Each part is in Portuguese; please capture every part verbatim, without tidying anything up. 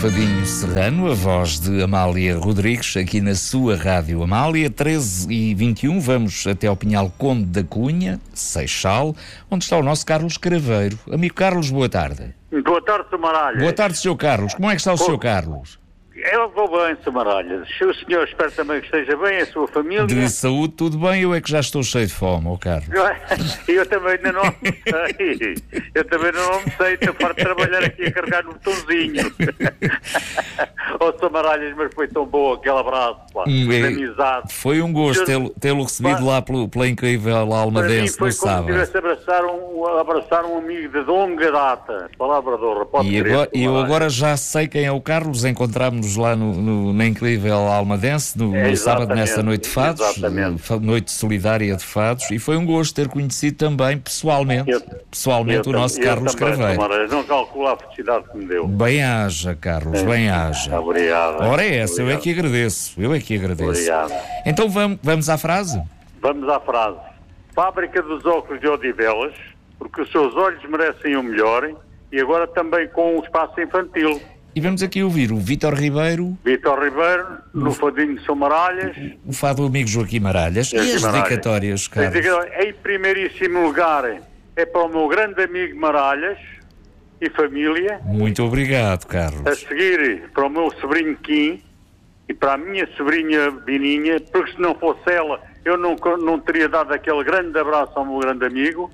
Fadinho Serrano, a voz de Amália Rodrigues, aqui na sua Rádio Amália, treze e vinte e um, vamos até ao Pinhal Conde da Cunha, Seixal, onde está o nosso Carlos Craveiro. Amigo Carlos, boa tarde. Boa tarde, Samaralhas. Boa tarde, senhor Carlos. Como é que está o Pô, senhor Carlos? Eu vou bem, Samaralhas. O senhor espero também que esteja bem, a sua família. De saúde, tudo bem? Eu é que já estou cheio de fome, ó Carlos. Eu também ainda não almocei. Eu também ainda não almocei. Estou farto de trabalhar aqui a carregar no botãozinho. Ó Samaralhas, mas foi tão bom aquele abraço, pá, Hum, de é, amizade. Foi um gosto tê-lo tê-lo recebido Pá, lá pelo, pela incrível Almadense Para no mim foi como se sábado. tivesse abraçar um, abraçar um amigo de longa data. Palavra de honra, pode E crer, agora, eu Samaralhas. agora já sei quem é o Carlos, encontramos lá no, no- na incrível Almadense, no, É, no sábado, exatamente, nessa noite de fados, exatamente. fa- noite solidária de fados, e foi um gosto ter conhecido também, pessoalmente, Eu- pessoalmente Eu o nosso tam- eu Carlos também, Craveiro. Samaralhas, não calculo a felicidade que me deu. Bem haja, Carlos, bem haja. Obrigado. Ora é essa, eu é Obrigado. que agradeço, eu é que agradeço. Obrigado. Então vamos, vamos à frase? Vamos à frase. Fábrica dos óculos de Odivelas, porque os seus olhos merecem o melhor, e agora também com o espaço infantil. E vamos aqui ouvir o Vítor Ribeiro, Vítor Ribeiro, no Fadinho de Somaralhas. o fado amigo Joaquim Maralhas, e Joaquim as Maralhas. dedicatórias, Carlos. Em primeríssimo lugar, é para o meu grande amigo Maralhas e família. Muito obrigado, A Carlos. seguir, para o meu sobrinho Kim e para a minha sobrinha Bininha, porque se não fosse ela, eu não, não teria dado aquele grande abraço ao meu grande amigo.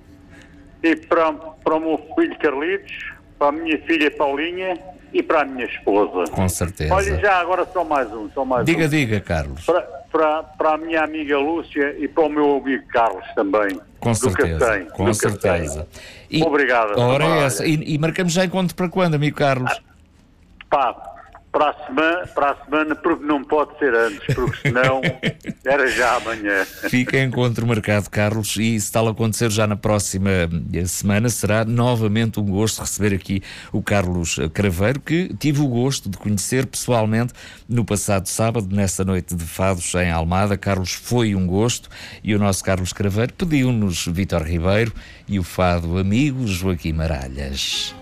E para, para o meu filho Carlitos, para a minha filha Paulinha e para a minha esposa. Com certeza. Olha, já agora só mais um, só mais Diga, um. diga, Carlos. Para, para, para a minha amiga Lúcia e para o meu amigo Carlos também. Com do certeza, Cacém, com do certeza. Cacém. Obrigado. Ora é Samaralha. essa. E, e marcamos já encontro para quando, amigo Carlos? Pá, para a semana, para a semana, porque não pode ser antes, porque senão era já amanhã. Fica encontro marcado, Carlos, e se tal acontecer já na próxima eh, semana, será novamente um gosto receber aqui o Carlos Craveiro, que tive o gosto de conhecer pessoalmente no passado sábado, nessa noite de fados em Almada. Carlos, foi um gosto, e o nosso Carlos Craveiro pediu-nos Vítor Ribeiro e o fado amigo Joaquim Maralhas.